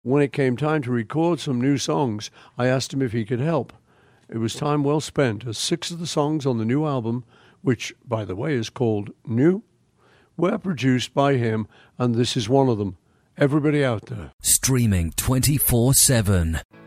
when it came time to record some new songs, I asked him if he could help. It was time well spent, as 6 of the songs on the new album, which, by the way, is called New, were produced by him, and this is one of them. Everybody out there. Streaming 24/7.